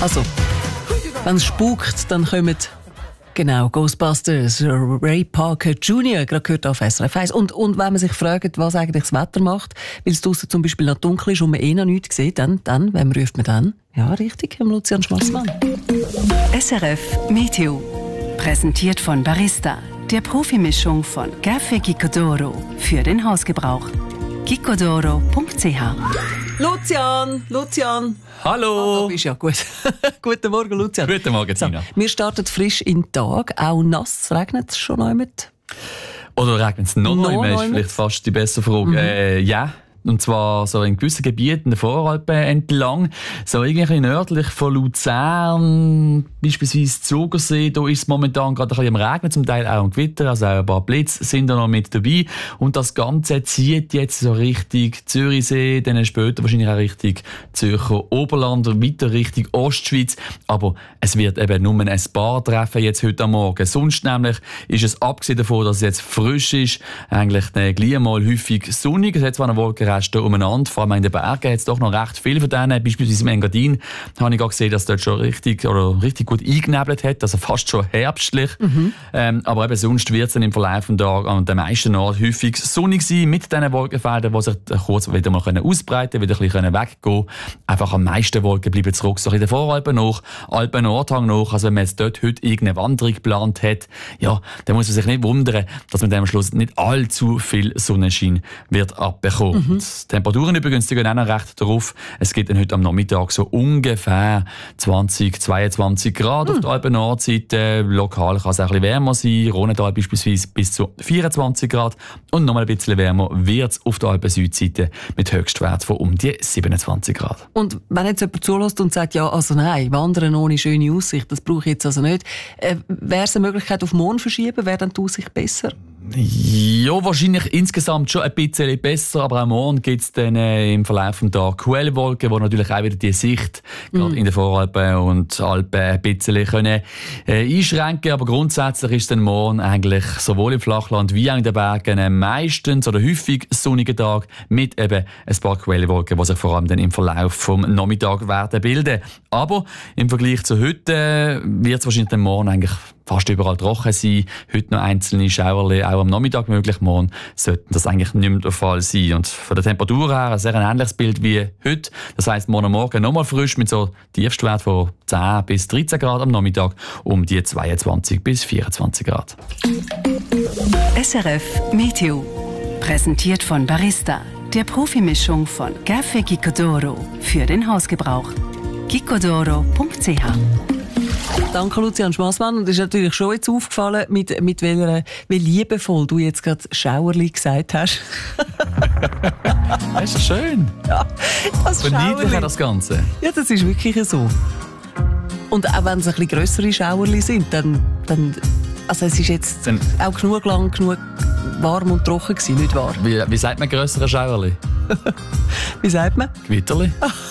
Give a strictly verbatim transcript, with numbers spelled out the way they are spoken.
Also, wenn es spukt, dann kommen genau Ghostbusters, Ray Parker Junior, gerade gehört auf S R F eins. Und, und wenn man sich fragt, was eigentlich das Wetter macht, weil es draussen zum Beispiel noch dunkel ist und man eh noch nichts sieht, dann, dann, wem ruft man dann? Ja, richtig, Lucian Schmassmann. S R F Meteo. Präsentiert von Barista, der Profimischung von Café Gicodoro für den Hausgebrauch. gicodoro punkt c h. Lucian, Lucian. Hallo. Ah, du bist ja gut. Guten Morgen, Lucian. Guten Morgen, Tina. So, wir starten frisch in den Tag, auch nass. Regnet es schon noch mit? Oder regnet es noch, noch noch ist vielleicht fast die bessere Frage. Mhm. Äh, ja. Und zwar so in gewissen Gebieten der Voralpen entlang. So irgendwie nördlich von Luzern, beispielsweise Zugersee, da ist es momentan gerade ein bisschen am Regnen, zum Teil auch am Gewitter, also auch ein paar Blitze sind da noch mit dabei. Und das Ganze zieht jetzt so Richtung Zürichsee, dann später wahrscheinlich auch Richtung Zürcher Oberland und weiter Richtung Ostschweiz. Aber es wird eben nur ein paar treffen jetzt heute am Morgen. Sonst nämlich ist es, abgesehen davon, dass es jetzt frisch ist, eigentlich gleich mal häufig sonnig. Es hat zwar eine Wolke umeinander, vor allem in den Bergen hat es doch noch recht viel von denen. Beispielsweise im Engadin habe ich auch gesehen, dass dort schon richtig, oder richtig gut eingenebelt hat, also fast schon herbstlich. Mhm. Ähm, aber eben sonst wird es dann im Verlauf des Tages an den meisten Orten häufig sonnig sein, mit diesen Wolkenfeldern, die sich kurz wieder mal ausbreiten können, wieder ein bisschen weggehen können. Einfach am meisten Wolken bleiben zurück, so in den Voralpen noch, Alpen-Nordhang noch. Also wenn man jetzt dort heute irgendeine Wanderung geplant hat, ja, dann muss man sich nicht wundern, dass man dann am Schluss nicht allzu viel Sonnenschein wird abbekommen. Mhm. Die Temperaturen übrigens die gehen auch noch recht drauf. Es gibt dann heute am Nachmittag so ungefähr zwanzig, zweiundzwanzig Grad mhm. auf der Alpen-Nordseite. Lokal kann es auch ein bisschen wärmer sein. Rhonedal beispielsweise bis zu vierundzwanzig Grad. Und nochmal ein bisschen wärmer wird es auf der Alpen-Südseite mit Höchstwert von um die siebenundzwanzig Grad. Und wenn jetzt jemand zulässt und sagt, ja, also nein, wandern ohne schöne Aussicht, das brauche ich jetzt also nicht. Äh, wäre es eine Möglichkeit auf morgen verschieben? Wäre dann die Aussicht besser? Ja, wahrscheinlich insgesamt schon ein bisschen besser, aber auch morgen gibt es dann äh, im Verlauf des Tages Quellwolken, die natürlich auch wieder die Sicht mm. gerade in den Voralpen und Alpen ein bisschen können, äh, einschränken. Aber grundsätzlich ist dann morgen eigentlich sowohl im Flachland wie auch in den Bergen äh, meistens oder häufig sonniger Tag mit eben ein paar Quellwolken, die sich vor allem dann im Verlauf vom Nachmittag werden bilden. Aber im Vergleich zu heute äh, wird es wahrscheinlich dann morgen eigentlich fast überall trocken sein. Heute noch einzelne Schauerle, auch am Nachmittag möglich. Morgen sollten das eigentlich nicht mehr der Fall sein. Und von der Temperatur her ein sehr ähnliches Bild wie heute. Das heisst, morgen Morgen nochmal frisch mit so Tiefstwert von zehn bis dreizehn Grad am Nachmittag, um die zweiundzwanzig bis vierundzwanzig Grad. S R F Meteo. Präsentiert von Barista, der Profimischung von Café Gicodoro für den Hausgebrauch. gicodoro punkt c h. Danke, Lucian Schmassmann. Und es ist natürlich schon jetzt aufgefallen, mit, mit welcher, wie liebevoll du jetzt gerade Schauerli gesagt hast. Das ist schön. Ja, das verniedlichen das Ganze. Ja, das ist wirklich so. Und auch wenn es ein bisschen grössere Schauerli sind, dann, dann also es ist jetzt dann auch genug lang, genug warm und trocken gewesen, nicht wahr? Wie, wie sagt man grössere Schauerli? Wie sagt man? Gewitterli.